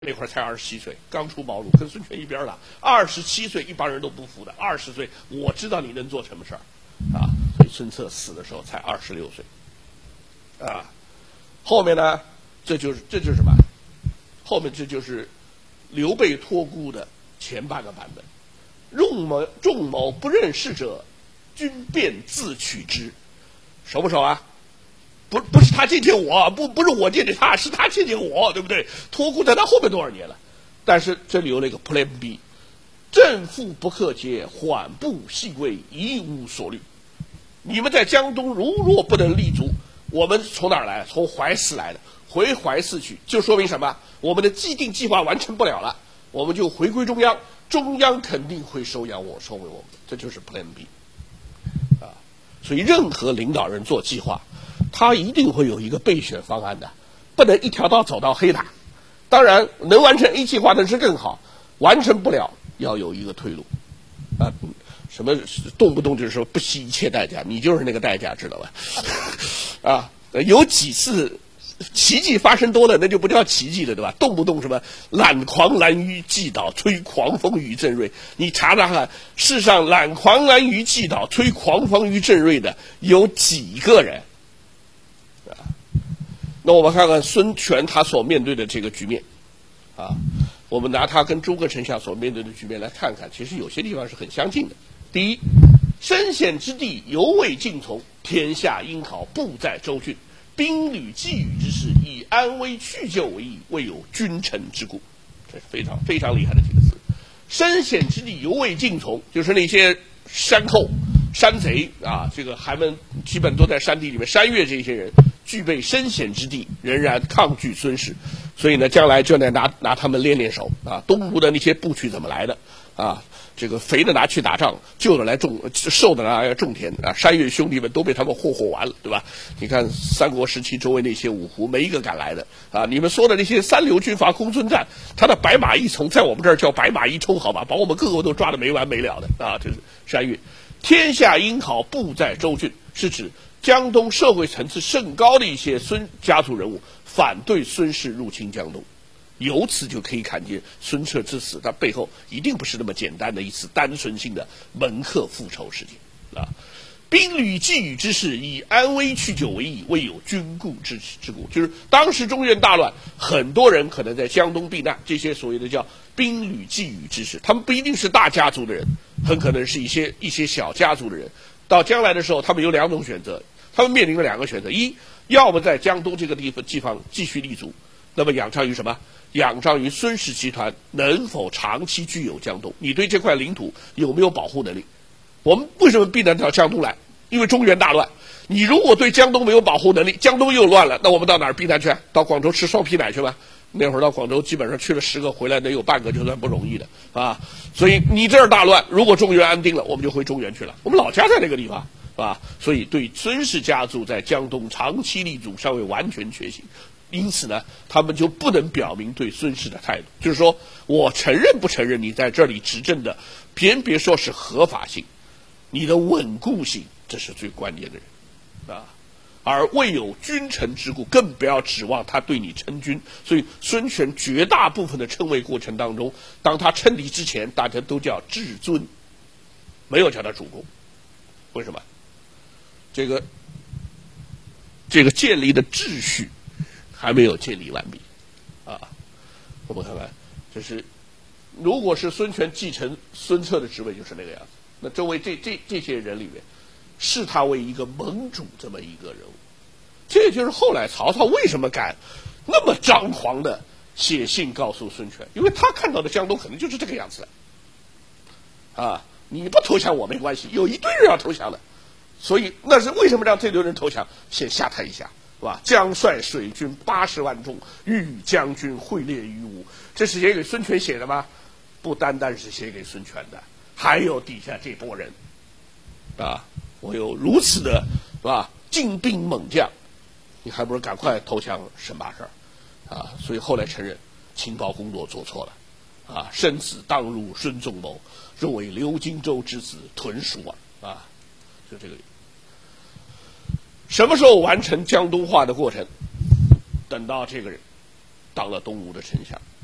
那会儿才27岁，刚出茅庐，跟孙权一边了。27岁一帮人都不服的，20岁我知道你能做什么事儿，啊，所以孙策死的时候才26岁，啊，后面呢，这就是什么？后面这就是刘备托孤的前半个版本。仲谋不认事者，君便自取之，熟不熟啊？不是他见见我，不是我见见他，是他见见我，对不对？托孤在他后面多少年了？但是这里有那个 Plan B， 正负不克节，缓步细归，一无所虑。你们在江东如若不能立足，我们从哪儿来？从淮泗来的，回淮泗去，就说明什么？我们的既定计划完成不了了，我们就回归中央，中央肯定会收为我们，这就是 Plan B 啊。所以任何领导人做计划，他一定会有一个备选方案的，不能一条道走到黑的。当然，能完成 A 计划的是更好，完成不了要有一个退路啊。什么动不动就是说不惜一切代价，你就是那个代价，知道吧？啊，有几次奇迹发生多了，那就不叫奇迹了，对吧？动不动什么揽狂澜于既倒，吹狂风于正锐，你查查看，世上揽狂澜于既倒，吹狂风于正锐的有几个人？啊，那我们看看孙权他所面对的这个局面，啊，我们拿他跟诸葛丞相所面对的局面来看看，其实有些地方是很相近的。第一，身险之地犹未尽从，天下英豪布在州郡，兵履既雨之势，以安危去救为宜，未有君臣之故。这是非常非常厉害的几个字。身险之地犹未尽从，就是那些山寇、山贼啊，这个还们基本都在山地里面，山岳这些人具备身险之地，仍然抗拒孙氏，所以呢，将来就得拿他们练练手啊。东吴的那些部曲怎么来的啊？这个肥的拿去打仗，旧的来种，瘦的拿来种田啊！山岳兄弟们都被他们霍完了，对吧？你看三国时期周围那些五胡，没一个敢来的啊！你们说的那些三流军阀公孙瓒，他的白马一从，在我们这儿叫白马一冲，好吧？把我们个个都抓得没完没了的啊！这是山岳。天下英豪布在州郡，是指江东社会层次甚高的一些孙家族人物反对孙氏入侵江东。由此就可以看见孙策之死，他背后一定不是那么简单的一次单纯性的门客复仇事件啊！兵履既雨之势，以安危去救为宜，未有君故之故。就是当时中原大乱，很多人可能在江东避难，这些所谓的叫兵履既雨之势，他们不一定是大家族的人，很可能是一些小家族的人。到将来的时候，他们有两种选择，他们面临了两个选择：一，要么在江东这个地方继续立足，那么仰仗于什么？仰仗于孙氏集团能否长期居有江东？你对这块领土有没有保护能力？我们为什么避难到江东来？因为中原大乱。你如果对江东没有保护能力，江东又乱了，那我们到哪儿避难去？到广州吃双皮奶去吧。那会儿到广州基本上去了10个，回来能有半个就算不容易的啊。所以你这儿大乱，如果中原安定了，我们就回中原去了。我们老家在那个地方，啊，所以对孙氏家族在江东长期立足尚未完全确信。因此呢，他们就不能表明对孙氏的态度，就是说我承认不承认你在这里执政的，别说是合法性，你的稳固性，这是最关键的人啊。而未有君臣之故，更不要指望他对你称君。所以孙权绝大部分的称谓过程当中，当他称敌之前，大家都叫至尊，没有叫他主公。为什么？这个建立的秩序还没有建立完毕，啊，我们看看，就是如果是孙权继承孙策的职位，就是那个样子。那周围这些人里面，视他为一个盟主这么一个人物，这也就是后来曹操为什么敢那么张狂的写信告诉孙权，因为他看到的江东可能就是这个样子的，啊，你不投降我没关系，有一堆人要投降的，所以那是为什么让这堆人投降？先吓他一下。是吧？将率水军80万众，欲将军会列于吴。这是写给孙权写的吗？不单单是写给孙权的，还有底下这波人，啊，我有如此的，是吧？精兵猛将，你还不如赶快投降省把事儿，啊！所以后来承认情报工作做错了，啊，生子当如孙仲谋，若为刘荆州之子，屯属耳，啊，就这个。什么时候完成江东化的过程？等到这个人当了东吴的丞相，